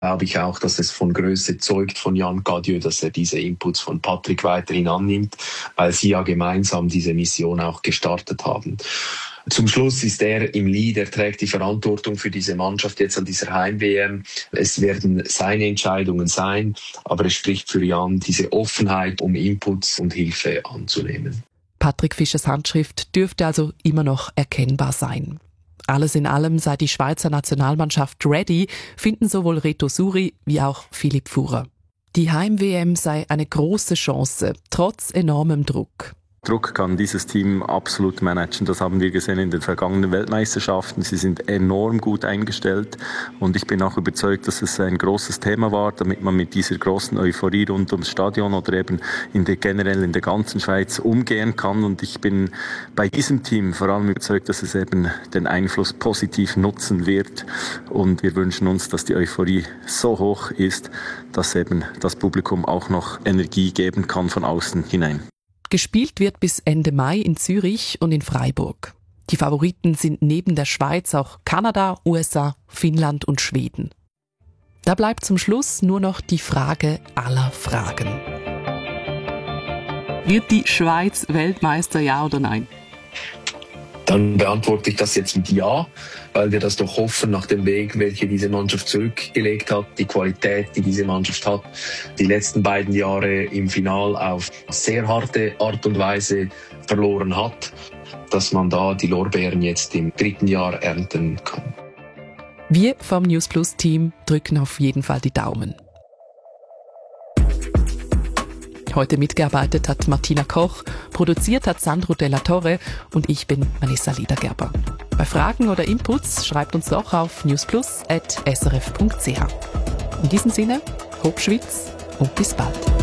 glaube ich auch, dass es von Größe zeugt von Jan Cadieux, dass er diese Inputs von Patrick weiterhin annimmt, weil sie ja gemeinsam diese Mission auch gestartet haben. Zum Schluss ist er im Lead, er trägt die Verantwortung für diese Mannschaft jetzt an dieser Heim-WM. Es werden seine Entscheidungen sein, aber es spricht für Jan diese Offenheit, um Inputs und Hilfe anzunehmen. Patrick Fischers Handschrift dürfte also immer noch erkennbar sein. Alles in allem sei die Schweizer Nationalmannschaft ready, finden sowohl Reto Suri wie auch Philipp Fuhrer. Die Heim-WM sei eine große Chance, trotz enormem Druck. Druck kann dieses Team absolut managen. Das haben wir gesehen in den vergangenen Weltmeisterschaften. Sie sind enorm gut eingestellt und ich bin auch überzeugt, dass es ein großes Thema war, damit man mit dieser großen Euphorie rund ums Stadion oder eben generell in der ganzen Schweiz umgehen kann. Und ich bin bei diesem Team vor allem überzeugt, dass es eben den Einfluss positiv nutzen wird. Und wir wünschen uns, dass die Euphorie so hoch ist, dass eben das Publikum auch noch Energie geben kann von außen hinein. Gespielt wird bis Ende Mai in Zürich und in Freiburg. Die Favoriten sind neben der Schweiz auch Kanada, USA, Finnland und Schweden. Da bleibt zum Schluss nur noch die Frage aller Fragen. Wird die Schweiz Weltmeister, ja oder nein? Dann beantworte ich das jetzt mit Ja, weil wir das doch hoffen nach dem Weg, welche diese Mannschaft zurückgelegt hat, die Qualität, die diese Mannschaft hat, die letzten beiden Jahre im Final auf sehr harte Art und Weise verloren hat, dass man da die Lorbeeren jetzt im 3. Jahr ernten kann. Wir vom News Plus Team drücken auf jeden Fall die Daumen. Heute mitgearbeitet hat Martina Koch, produziert hat Sandro Della Torre und ich bin Vanessa Liedergerber. Bei Fragen oder Inputs schreibt uns doch auf newsplus@srf.ch. In diesem Sinne, Hopp Schweiz und bis bald.